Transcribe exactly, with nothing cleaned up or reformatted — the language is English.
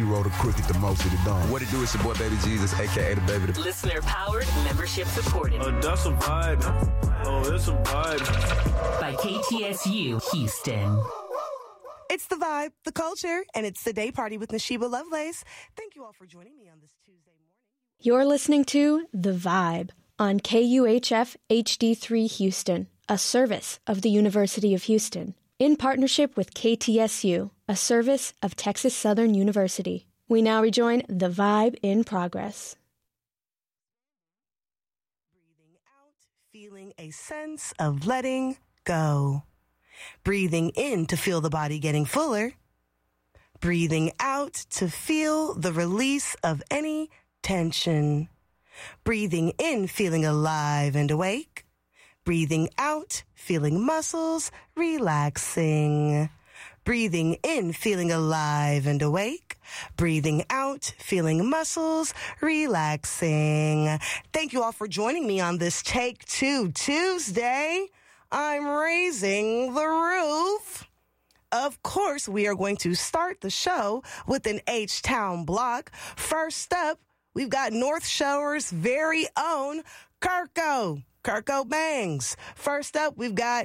zero to cricket the most of the dome. What it do is your boy Baby Jesus, a k a the Baby. Listener-powered, membership-supported. Oh, that's a vibe. Oh, that's a vibe. By K T S U, Houston. It's The Vibe, the culture, and it's the day party with Nashiba Lovelace. Thank you all for joining me on this Tuesday morning. You're listening to The Vibe on K U H F H D three Houston, a service of the University of Houston, in partnership with K T S U, a service of Texas Southern University. We now rejoin The Vibe in progress. Breathing out, feeling a sense of letting go. Breathing in to feel the body getting fuller. Breathing out to feel the release of any tension. Breathing in, feeling alive and awake. Breathing out, feeling muscles relaxing. Breathing in, feeling alive and awake. Breathing out, feeling muscles relaxing. Thank you all for joining me on this Take Two Tuesday. I'm raising the roof. Of course, we are going to start the show with an H-Town block. First up, we've got North Shore's very own Kirko. Kirko Bangs. First up, we've got